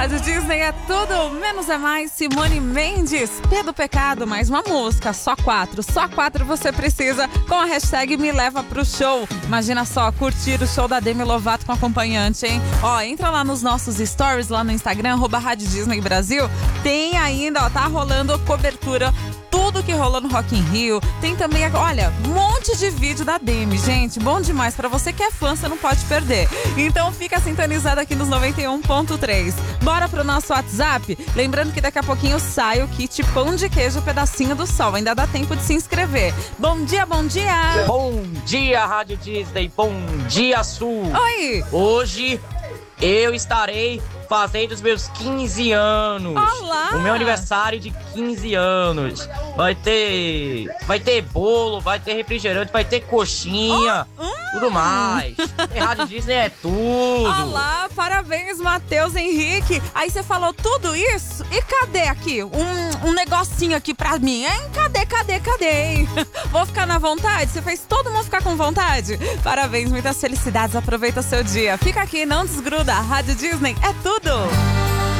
Rádio Disney é tudo, menos é mais. Simone Mendes, P do Pecado, mais uma música, só 4 você precisa, com a hashtag Me Leva Pro Show. Imagina só, curtir o show da Demi Lovato com acompanhante, hein? Ó, entra lá nos nossos stories, lá no Instagram, @Rádio Disney Brasil. Tem ainda, ó, tá rolando cobertura, tudo que rolou no Rock in Rio. Tem também, olha, um monte de vídeo da Demi, gente, bom demais. Pra você que é fã, você não pode perder. Então fica sintonizado aqui nos 91.3. Bora pro nosso WhatsApp? Lembrando que daqui a pouquinho sai o kit pão de queijo pedacinho do sol. Ainda dá tempo de se inscrever. Bom dia, bom dia! Bom dia, Rádio Disney. Bom dia, Sul. Oi! Hoje eu estarei fazendo os meus 15 anos. Olá! O meu aniversário de 15 anos. Vai ter bolo, vai ter refrigerante, vai ter coxinha, tudo mais. E Rádio Disney é tudo. Olá, parabéns, Matheus Henrique. Aí você falou tudo isso? E cadê aqui? Um negocinho aqui pra mim, hein? Cadê, hein? Vou ficar na vontade? Você fez todo mundo ficar com vontade? Parabéns, muitas felicidades, aproveita o seu dia. Fica aqui, não desgruda. Rádio Disney é tudo.